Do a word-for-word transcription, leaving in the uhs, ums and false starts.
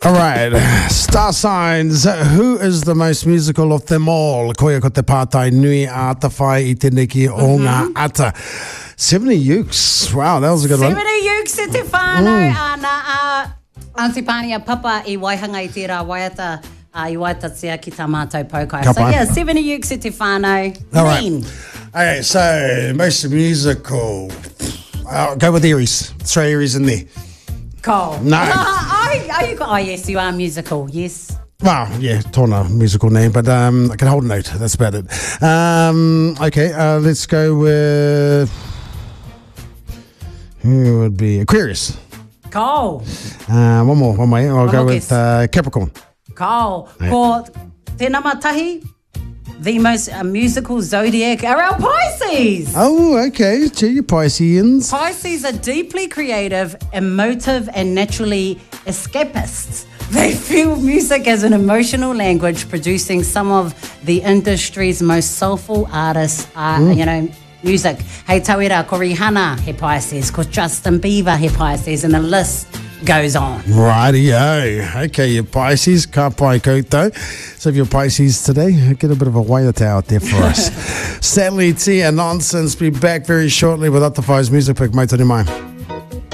All right, star signs. Who is the most musical of them all? Koia ko te pātai nui a tawhai I te neki o ngā ata. seventy ukes. Wow, that was a good one. seventy ukes e te whānau. Mm. Ana a Auntie Pānia Papa I waihanga I te rā waiata. Uh, I waitatsia ki tā mātou paukai. Ka so pai. yeah, seventy ukes e te whānau. All right. Mean. Okay, so most musical. I'll go with Aries. Throw Aries in there. Cool. No. oh, oh, you got, oh, yes, you are musical, yes. Well, yeah, tōna musical name, but um, I can hold a note. That's about it. Um, okay, uh, let's go with... Who would be... Aquarius. Cool. Uh, one more, one more. I'll One go more with guess. uh, Capricorn. Cool. Yeah. Ko te namatahi, the most uh, musical zodiac are our Pisces. Oh, okay. To you Pisceans. Pisces are deeply creative, emotive, and naturally escapists. They feel music as an emotional language, producing some of the industry's most soulful artists, uh, Mm. you know, music. Hei tauira, ko Rihanna he Pisces, ko Justin Bieber he Pisces, and the list goes on. Rightio. Okay, you Pisces. Ka pai koutou. So if you're Pisces today, get a bit of a waiata out there for us. Sadly, Tia Nonsense be back very shortly with Atawhai's Music Pick. Mai tani mai.